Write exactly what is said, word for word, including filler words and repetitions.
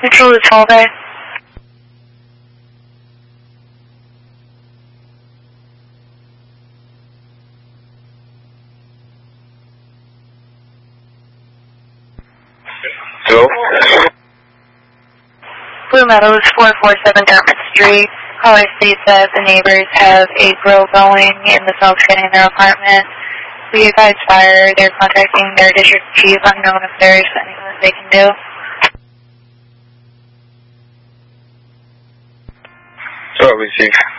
Control is twelve A. Hello? Blue Meadows, four forty-seven Dartmouth Street. Caller states that the neighbors have a grill going in the smoke getting their apartment. We advise fire. They're contacting their district chief unknown if there's anything that they can do. So, we see.